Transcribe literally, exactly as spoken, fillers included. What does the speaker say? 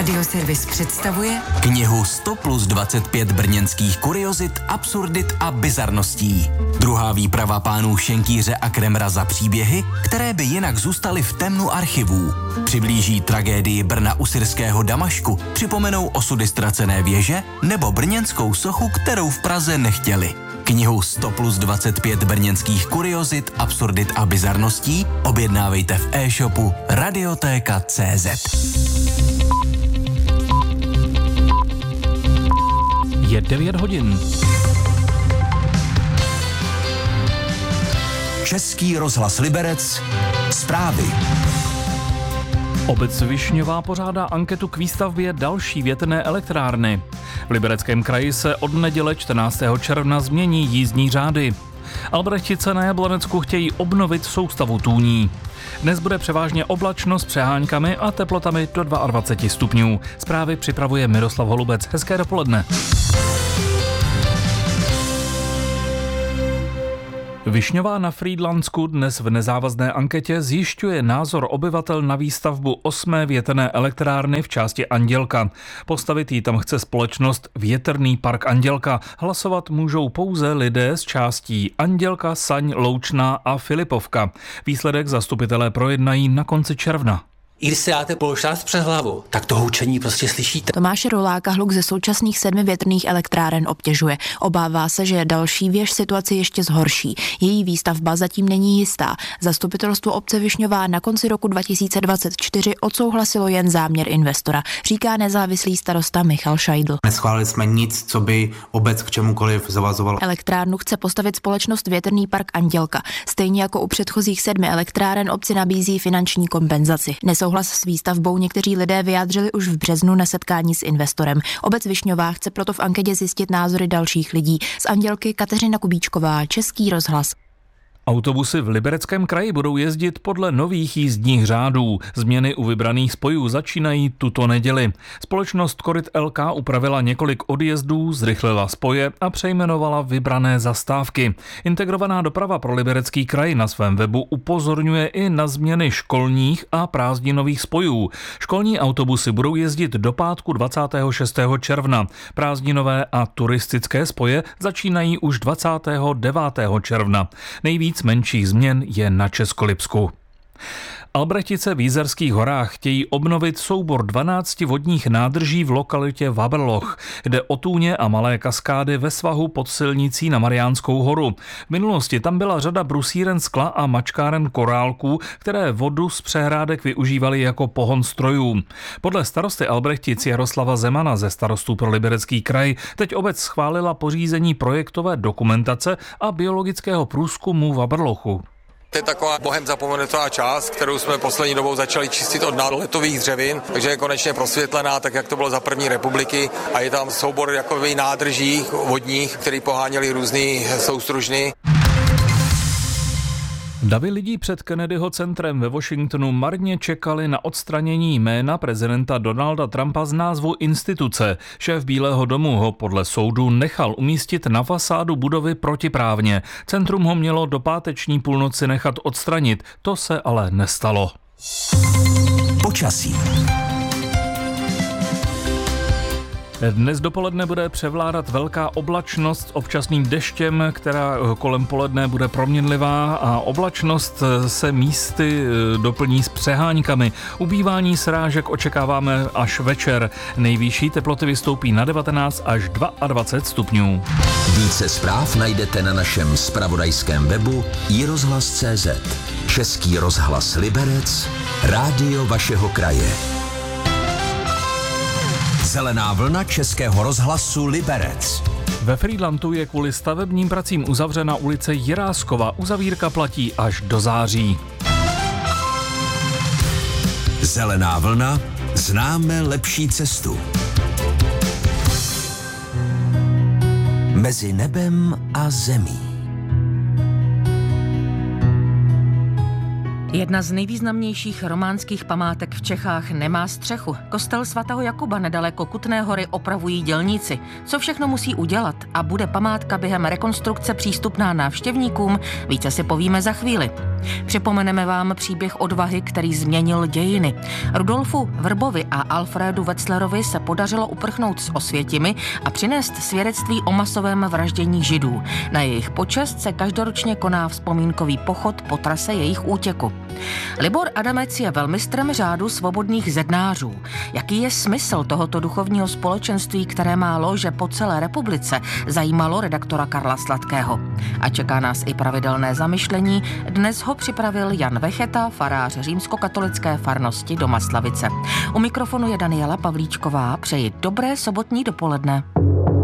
Radioservis představuje knihu sto plus dvacet pět brněnských kuriozit, absurdit a bizarností. Druhá výprava pánů Šenkýře a Kremra za příběhy, které by jinak zůstaly v temnu archivů. Přiblíží tragédii Brna u syrského Damašku, připomenou osudy ztracené věže nebo brněnskou sochu, kterou v Praze nechtěli. Knihu sto plus dvacet pět brněnských kuriozit, absurdit a bizarností objednávejte v e-shopu Radiotéka tečka cé zet. Je devět hodin. Český rozhlas Liberec. Zprávy. Obec Višňová pořádá anketu k výstavbě další větrné elektrárny. V Libereckém kraji se od neděle čtrnáctého června změní jízdní řády. Albrechtice na Jablonecku chtějí obnovit soustavu tůní. Dnes bude převážně oblačno s přeháňkami a teplotami do dvacet dva stupňů. Zprávy připravuje Miroslav Holubec. Hezké dopoledne. Višňová na Frýdlansku dnes v nezávazné anketě zjišťuje názor obyvatel na výstavbu osmé větrné elektrárny v části Andělka. Postavit ji tam chce společnost Větrný park Andělka. Hlasovat můžou pouze lidé z částí Andělka, Saň, Loučná a Filipovka. Výsledek zastupitelé projednají na konci června. I když si dáte polštář přes hlavu, tak to houčení prostě slyšíte. Tomáše Roláka hluk ze současných sedmi větrných elektráren obtěžuje. Obává se, že další věž situaci ještě zhorší. Její výstavba zatím není jistá. Zastupitelstvo obce Višňová na konci roku dva tisíce dvacet čtyři odsouhlasilo jen záměr investora, říká nezávislý starosta Michal Šajdl. Neschválili jsme nic, co by obec k čemukoliv zavazovalo. Elektrárnu chce postavit společnost Větrný park Andělka. Stejně jako u předchozích sedmi elektráren obci nabízí finanční kompenzaci. Souhlas s výstavbou někteří lidé vyjádřili už v březnu na setkání s investorem. Obec Višňová chce proto v anketě zjistit názory dalších lidí. Z Andělky Kateřina Kubíčková, Český rozhlas. Autobusy v Libereckém kraji budou jezdit podle nových jízdních řádů. Změny u vybraných spojů začínají tuto neděli. Společnost Koryt el ká upravila několik odjezdů, zrychlila spoje a přejmenovala vybrané zastávky. Integrovaná doprava pro Liberecký kraj na svém webu upozorňuje i na změny školních a prázdninových spojů. Školní autobusy budou jezdit do pátku dvacátého šestého června. Prázdninové a turistické spoje začínají už dvacátého devátého června. Nejvíc menších změn je na Českolipsku. Albrechtice v Jizerských horách chtějí obnovit soubor dvanácti vodních nádrží v lokalitě Vaberloch. Jde o tůně a malé kaskády ve svahu pod silnicí na Mariánskou horu. V minulosti tam byla řada brusíren skla a mačkáren korálků, které vodu z přehrádek využívaly jako pohon strojů. Podle starosty Albrechtic Jaroslava Zemana ze starostů pro Liberecký kraj teď obec schválila pořízení projektové dokumentace a biologického průzkumu Vaberlochu. To je taková bohem zapomenutá část, kterou jsme poslední dobou začali čistit od náletových dřevin, takže je konečně prosvětlená, tak jak to bylo za první republiky, a je tam soubor jakových nádrží vodních, který poháněli různý soustružny. Davy lidí před Kennedyho centrem ve Washingtonu marně čekali na odstranění jména prezidenta Donalda Trumpa z názvu instituce. Šéf Bílého domu ho podle soudu nechal umístit na fasádu budovy protiprávně. Centrum ho mělo do páteční půlnoci nechat odstranit, to se ale nestalo. Počasí. Dnes dopoledne bude převládat velká oblačnost s občasným deštěm, která kolem poledne bude proměnlivá, a oblačnost se místy doplní s přeháňkami. Ubývání srážek očekáváme až večer. Nejvyšší teploty vystoupí na devatenáct až dvacet dva stupňů. Více zpráv najdete na našem zpravodajském webu i rozhlas tečka cé zet. Český rozhlas Liberec, rádio vašeho kraje. Zelená vlna Českého rozhlasu Liberec. Ve Frýdlantu je kvůli stavebním pracím uzavřena ulice Jiráskova. Uzavírka platí až do září. Zelená vlna, známe lepší cestu. Mezi nebem a zemí. Jedna z nejvýznamnějších románských památek v Čechách nemá střechu. Kostel svatého Jakuba nedaleko Kutné Hory opravují dělníci. Co všechno musí udělat a bude památka během rekonstrukce přístupná návštěvníkům, více si povíme za chvíli. Připomeneme vám příběh odvahy, který změnil dějiny. Rudolfu Vrbovi a Alfrédu Wetzlerovi se podařilo uprchnout z Osvětimi a přinést svědectví o masovém vraždění Židů. Na jejich počest se každoročně koná vzpomínkový pochod po trase jejich útěku. Libor Adamec je velmistrem řádu svobodných zednářů. Jaký je smysl tohoto duchovního společenství, které má lože po celé republice, zajímalo redaktora Karla Sladkého. A čeká nás i pravidelné zamyšlení. Dnes ho připravil Jan Vecheta, farář římskokatolické farnosti Doma Slavice. U mikrofonu je Daniela Pavlíčková. Přeji dobré sobotní dopoledne.